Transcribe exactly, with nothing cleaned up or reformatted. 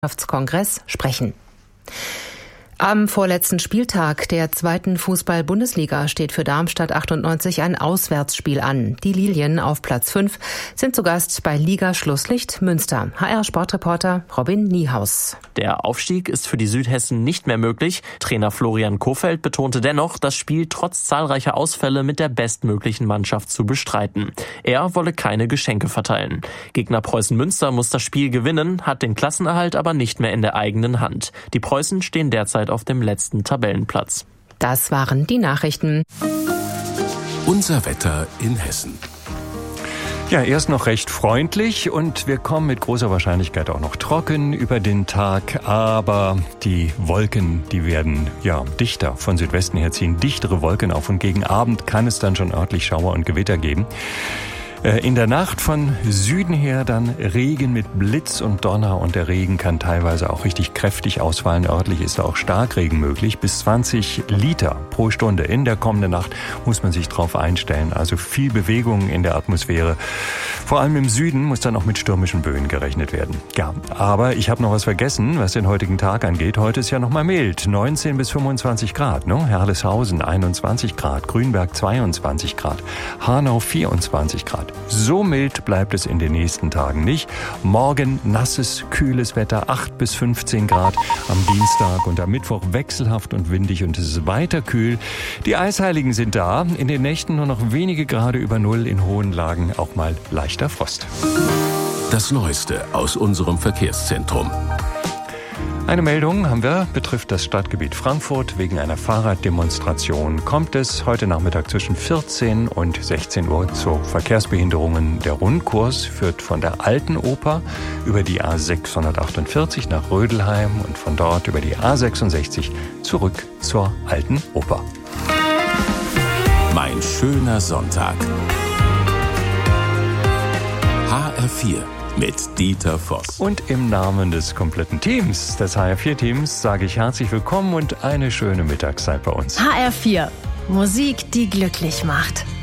Kongress sprechen. Am vorletzten Spieltag der zweiten Fußball-Bundesliga steht für Darmstadt achtundneunzig ein Auswärtsspiel an. Die Lilien auf Platz fünf sind zu Gast bei Liga-Schlusslicht Münster. H R-Sportreporter Robin Niehaus. Der Aufstieg ist für die Südhessen nicht mehr möglich. Trainer Florian Kohfeldt betonte dennoch, das Spiel trotz zahlreicher Ausfälle mit der bestmöglichen Mannschaft zu bestreiten. Er wolle keine Geschenke verteilen. Gegner Preußen Münster muss das Spiel gewinnen, hat den Klassenerhalt aber nicht mehr in der eigenen Hand. Die Preußen stehen derzeit auf dem letzten Tabellenplatz. Das waren die Nachrichten. Unser Wetter in Hessen. Ja, erst noch recht freundlich und wir kommen mit großer Wahrscheinlichkeit auch noch trocken über den Tag, aber die Wolken, die werden ja dichter von Südwesten her ziehen, dichtere Wolken auf und gegen Abend kann es dann schon örtlich Schauer und Gewitter geben. In der Nacht von Süden her dann Regen mit Blitz und Donner und der Regen kann teilweise auch richtig kräftig ausfallen. Örtlich ist da auch Starkregen möglich. Bis zwanzig Liter pro Stunde in der kommenden Nacht muss man sich drauf einstellen. Also viel Bewegung in der Atmosphäre. Vor allem im Süden muss dann auch mit stürmischen Böen gerechnet werden. Ja, aber ich habe noch was vergessen, was den heutigen Tag angeht. Heute ist ja noch mal mild. neunzehn bis fünfundzwanzig Grad. Ne? Herleshausen einundzwanzig Grad. Grünberg zweiundzwanzig Grad. Hanau vierundzwanzig Grad. So mild bleibt es in den nächsten Tagen nicht. Morgen nasses, kühles Wetter, acht bis fünfzehn Grad am Dienstag und am Mittwoch wechselhaft und windig und es ist weiter kühl. Die Eisheiligen sind da. In den Nächten nur noch wenige Grade über Null, in hohen Lagen auch mal leichter Frost. Das Neueste aus unserem Verkehrszentrum. Eine Meldung haben wir, betrifft das Stadtgebiet Frankfurt. Wegen einer Fahrraddemonstration kommt es heute Nachmittag zwischen vierzehn und sechzehn Uhr zu Verkehrsbehinderungen. Der Rundkurs führt von der Alten Oper über die A sechshundertachtundvierzig nach Rödelheim und von dort über die A sechsundsechzig zurück zur Alten Oper. Mein schöner Sonntag. H R vier. Mit Dieter Voss. Und im Namen des kompletten Teams, des H R vier Teams, sage ich herzlich willkommen und eine schöne Mittagszeit bei uns. H R vier. Musik, die glücklich macht.